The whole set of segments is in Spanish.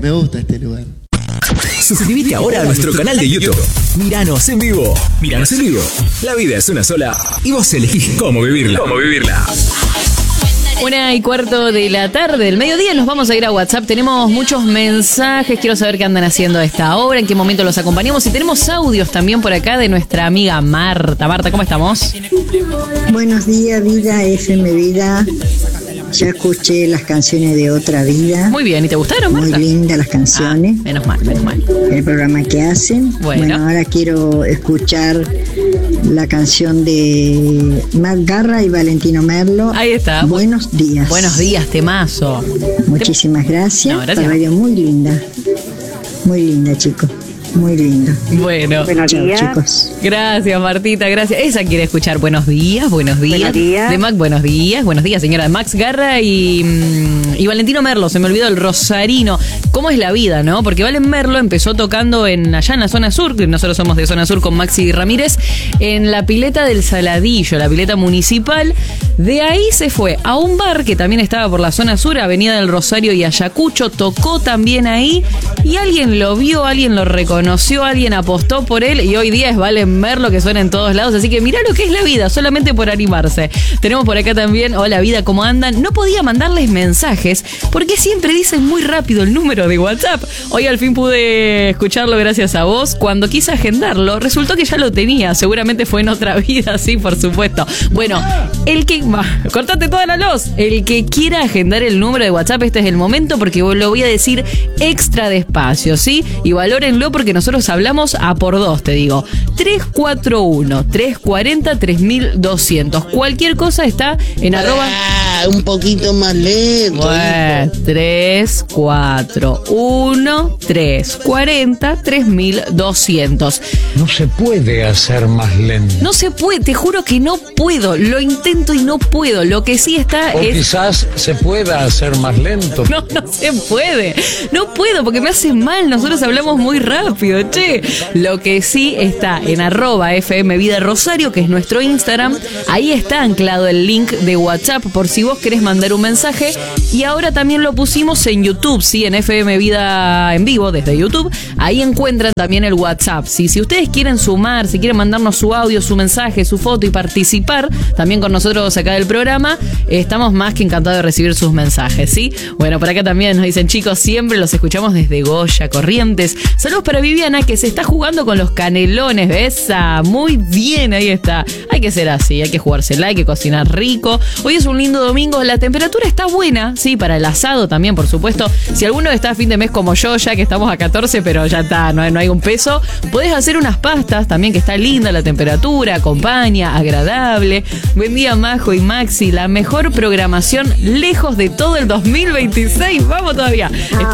me gusta este lugar. Suscríbete ahora a nuestro canal de YouTube. Míranos en vivo. Míranos en vivo. La vida es una sola y vos elegís cómo vivirla. 1:15 de la tarde, del mediodía, nos vamos a ir a WhatsApp. Tenemos muchos mensajes, quiero saber qué andan haciendo a esta hora, en qué momento los acompañamos. Y tenemos audios también por acá de nuestra amiga Marta. Marta, ¿cómo estamos? Buenos días, Vida, FM Vida. Ya escuché las canciones de Otra Vida. Muy bien, ¿y te gustaron, Marta? Muy lindas las canciones. Menos mal. El programa que hacen. Bueno, ahora quiero escuchar la canción de Max Garra y Valentino Merlo. Ahí está. Buenos días. Buenos días, temazo. Muchísimas gracias. No, gracias. La radio muy linda, chicos. Muy linda. Bueno, buenos días, chicos. Gracias, Martita, gracias. Esa quiere escuchar buenos días. Buenos días. De Max, buenos días, señora. De Max Garra y Valentino Merlo, se me olvidó el rosarino. ¿Cómo es la vida, no? Porque Valen Merlo empezó tocando allá en la zona sur, que nosotros somos de zona sur con Maxi Ramírez, en la pileta del Saladillo, la pileta municipal. De ahí se fue a un bar que también estaba por la zona sur, Avenida del Rosario y Ayacucho, tocó también ahí y alguien lo vio, alguien lo reconoció, alguien apostó por él y hoy día es Valen Merlo que suena en todos lados, así que mirá lo que es la vida, solamente por animarse. Tenemos por acá también, hola vida, ¿cómo andan? No podía mandarles mensajes porque siempre dicen muy rápido el número de WhatsApp. Hoy al fin pude escucharlo gracias a vos. Cuando quise agendarlo, resultó que ya lo tenía, seguramente fue en otra vida, sí, por supuesto. Bueno, cortate toda la luz. El que quiera agendar el número de WhatsApp, este es el momento porque lo voy a decir extra despacio, ¿sí? Y valórenlo porque nosotros hablamos a por dos, te digo. 341-340-3200. Cualquier cosa está en un poquito más lento. Bueno, 341-340-3200. No se puede hacer más lento. No se puede, te juro que no puedo. Lo intento y no puedo. Lo que sí está o quizás se pueda hacer más lento. No se puede. No puedo porque me hace mal. Nosotros hablamos muy rápido, che. Lo que sí está en @FM Vida Rosario, que es nuestro Instagram. Ahí está anclado el link de WhatsApp por si vos querés mandar un mensaje. Y ahora también lo pusimos en YouTube, sí, en FM Vida en vivo desde YouTube. Ahí encuentran también el WhatsApp, ¿sí? Si ustedes quieren sumar, si quieren mandarnos su audio, su mensaje, su foto y participar también con nosotros acá del programa, estamos más que encantados de recibir sus mensajes, ¿sí? Bueno, por acá también nos dicen, chicos, siempre los escuchamos desde Goya, Corrientes. Saludos para Viviana, que se está jugando con los canelones, besa. Muy bien, ahí está. Hay que ser así, hay que jugársela, hay que cocinar rico. Hoy es un lindo domingo, la temperatura está buena, sí, para el asado también, por supuesto. Si alguno está a fin de mes como yo, ya que estamos a 14, pero ya está, no hay un peso, podés hacer unas pastas también, que está linda la temperatura, acompaña, agradable. Buen día, Majo y Maxi, la mejor programación lejos de todo el 2026. Vamos todavía.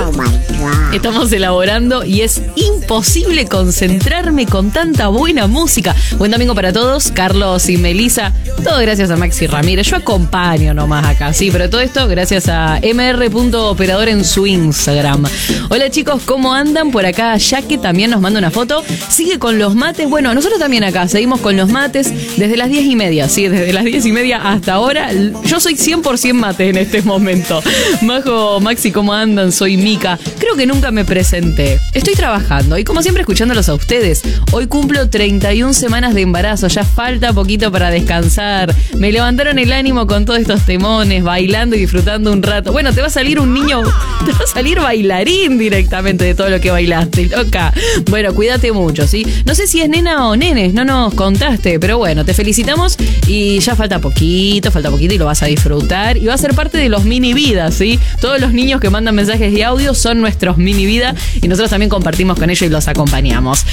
Estamos elaborando y es imposible concentrarme con tanta buena música. Buen domingo para todos, Carlos y Melisa. Todo gracias a Maxi Ramírez. Yo acompaño nomás acá, sí, pero todo esto gracias a mr.operador en su Instagram. Hola chicos, ¿cómo andan? Por acá Jaque también nos manda una foto. Sigue con los mates. Bueno, nosotros también acá seguimos con los mates desde las 10:30, sí, desde las 10:30 hasta ahora. Yo soy 100% mate en este momento. Majo, Maxi, ¿cómo andan? Soy Mica. Creo que nunca me presenté. Estoy trabajando y como siempre escuchándolos a ustedes. Hoy cumplo 31 semanas de embarazo, ya falta poquito para descansar. Me levantaron el ánimo con todos estos temones, bailando y disfrutando un rato. Bueno, te va a salir un niño, te va a salir bailarín directamente de todo lo que bailaste, loca. Bueno, cuídate mucho, ¿sí? No sé si es nena o nenes, no nos contaste, pero bueno, te felicitamos y ya falta poquito y lo vas a disfrutar y va a ser parte de los mini vidas, ¿sí? Todos los niños que mandan mensajes de audio son nuestros mini vida y nosotros también compartimos con ellos y los acompañamos.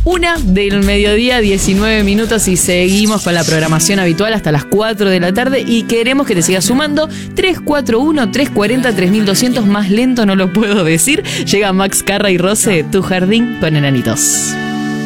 1:00 PM, 19 minutos y seguimos con la programación habitual hasta las 4 de la tarde y queremos que te sigas sumando. 341-340-3200, más lento no lo puedo decir. Llega Max Carra y Rose, Tu Jardín con Enanitos.